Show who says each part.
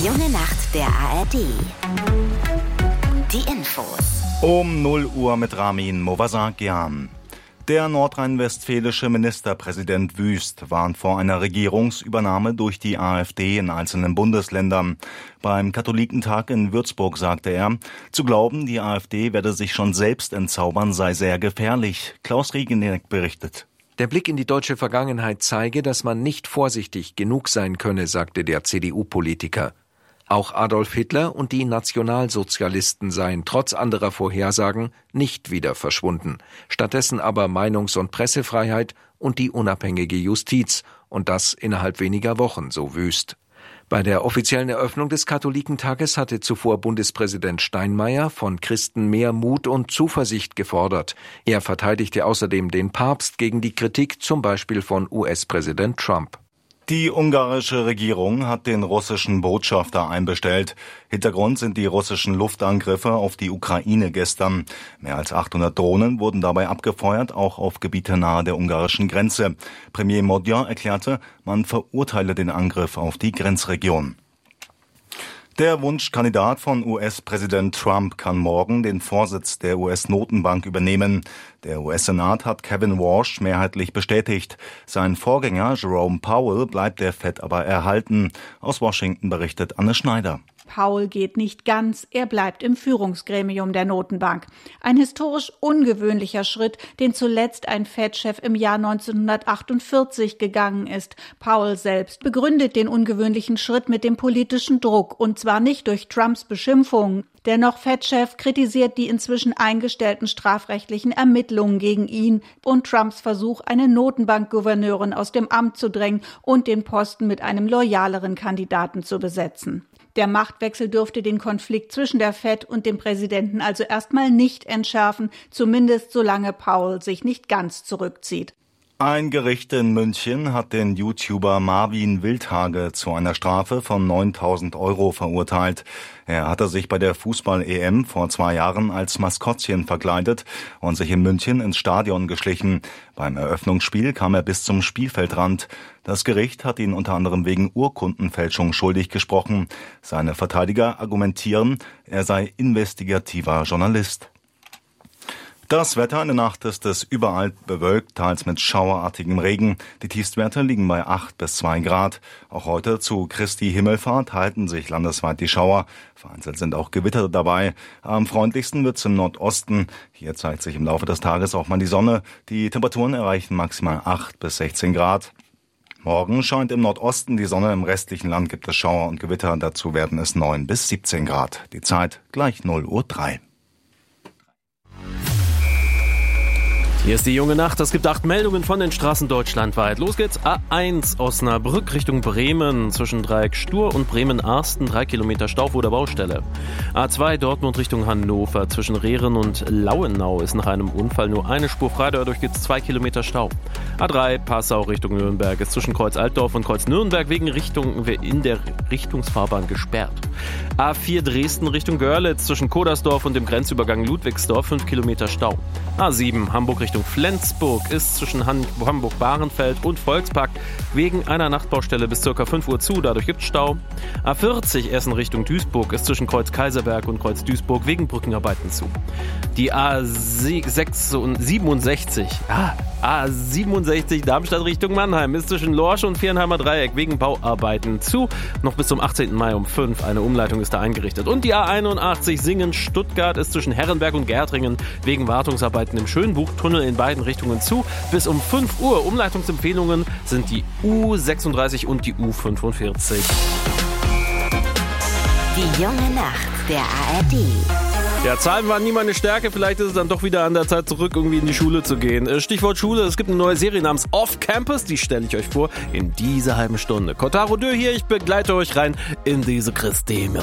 Speaker 1: Die junge Nacht der ARD. Die Infos.
Speaker 2: Um 0 Uhr mit Ramin Movasakian. Der nordrhein-westfälische Ministerpräsident Wüst warnt vor einer Regierungsübernahme durch die AfD in einzelnen Bundesländern. Beim Katholikentag in Würzburg sagte er, zu glauben, die AfD werde sich schon selbst entzaubern, sei sehr gefährlich. Klaus Riegeneck berichtet.
Speaker 3: Der Blick in die deutsche Vergangenheit zeige, dass man nicht vorsichtig genug sein könne, sagte der CDU-Politiker. Auch Adolf Hitler und die Nationalsozialisten seien trotz anderer Vorhersagen nicht wieder verschwunden. Stattdessen aber Meinungs- und Pressefreiheit und die unabhängige Justiz. Und das innerhalb weniger Wochen, so Wüst. Bei der offiziellen Eröffnung des Katholikentages hatte zuvor Bundespräsident Steinmeier von Christen mehr Mut und Zuversicht gefordert. Er verteidigte außerdem den Papst gegen die Kritik, zum Beispiel von US-Präsident Trump.
Speaker 2: Die ungarische Regierung hat den russischen Botschafter einbestellt. Hintergrund sind die russischen Luftangriffe auf die Ukraine gestern. Mehr als 800 Drohnen wurden dabei abgefeuert, auch auf Gebiete nahe der ungarischen Grenze. Premier Modja erklärte, man verurteile den Angriff auf die Grenzregion. Der Wunschkandidat von US-Präsident Trump kann morgen den Vorsitz der US-Notenbank übernehmen. Der US-Senat hat Kevin Warsh mehrheitlich bestätigt. Sein Vorgänger Jerome Powell bleibt der Fed aber erhalten. Aus Washington berichtet Anne Schneider.
Speaker 4: Powell geht nicht ganz, er bleibt im Führungsgremium der Notenbank. Ein historisch ungewöhnlicher Schritt, den zuletzt ein Fed-Chef im Jahr 1948 gegangen ist. Powell selbst begründet den ungewöhnlichen Schritt mit dem politischen Druck, und zwar nicht durch Trumps Beschimpfungen. Der noch Fed-Chef kritisiert die inzwischen eingestellten strafrechtlichen Ermittlungen gegen ihn und Trumps Versuch, eine Notenbankgouverneurin aus dem Amt zu drängen und den Posten mit einem loyaleren Kandidaten zu besetzen. Der Machtwechsel dürfte den Konflikt zwischen der Fed und dem Präsidenten also erstmal nicht entschärfen, zumindest solange Powell sich nicht ganz zurückzieht.
Speaker 2: Ein Gericht in München hat den YouTuber Marvin Wildhage zu einer Strafe von 9.000 € verurteilt. Er hatte sich bei der Fußball-EM vor 2 Jahren als Maskottchen verkleidet und sich in München ins Stadion geschlichen. Beim Eröffnungsspiel kam er bis zum Spielfeldrand. Das Gericht hat ihn unter anderem wegen Urkundenfälschung schuldig gesprochen. Seine Verteidiger argumentieren, er sei investigativer Journalist. Das Wetter in der Nacht ist es überall bewölkt, teils mit schauerartigem Regen. Die Tiefstwerte liegen bei 8 bis 2 Grad. Auch heute zu Christi Himmelfahrt halten sich landesweit die Schauer. Vereinzelt sind auch Gewitter dabei. Am freundlichsten wird's im Nordosten. Hier zeigt sich im Laufe des Tages auch mal die Sonne. Die Temperaturen erreichen maximal 8 bis 16 Grad. Morgen scheint im Nordosten die Sonne, im restlichen Land gibt es Schauer und Gewitter. Dazu werden es 9 bis 17 Grad. Die Zeit gleich 0:03 Uhr.
Speaker 5: Hier ist die junge Nacht. Es gibt 8 Meldungen von den Straßen deutschlandweit. Los geht's. A1 Osnabrück Richtung Bremen. Zwischen Dreieck Stur und Bremen-Arsten 3 Kilometer Stau vor der Baustelle. A2 Dortmund Richtung Hannover. Zwischen Rehren und Lauenau ist nach einem Unfall nur eine Spur frei. Dadurch gibt's 2 Kilometer Stau. A3 Passau Richtung Nürnberg ist zwischen Kreuz Altdorf und Kreuz Nürnberg in der Richtungsfahrbahn gesperrt. A4 Dresden Richtung Görlitz. Zwischen Kodersdorf und dem Grenzübergang Ludwigsdorf 5 Kilometer Stau. A7 Hamburg Richtung Flensburg ist zwischen Hamburg-Bahrenfeld und Volkspark wegen einer Nachtbaustelle bis ca. 5 Uhr zu, dadurch gibt es Stau. A40 Essen Richtung Duisburg ist zwischen Kreuz Kaiserberg und Kreuz Duisburg wegen Brückenarbeiten zu. Die A67 Darmstadt Richtung Mannheim ist zwischen Lorsch und Viernheimer Dreieck wegen Bauarbeiten zu. Noch bis zum 18. Mai um 5. Eine Umleitung ist da eingerichtet. Und die A81 Singen-Stuttgart ist zwischen Herrenberg und Gärtringen wegen Wartungsarbeiten im Schönbuchtunnel in beiden Richtungen zu. Bis um 5 Uhr. Umleitungsempfehlungen sind die U36 und die U45.
Speaker 1: Die junge Nacht der ARD.
Speaker 5: Ja, Zahlen waren nie meine Stärke. Vielleicht ist es dann doch wieder an der Zeit zurück, irgendwie in die Schule zu gehen. Stichwort Schule. Es gibt eine neue Serie namens Off Campus. Die stelle ich euch vor in dieser halben Stunde. Kotaro Dö hier. Ich begleite euch rein in diese Christine.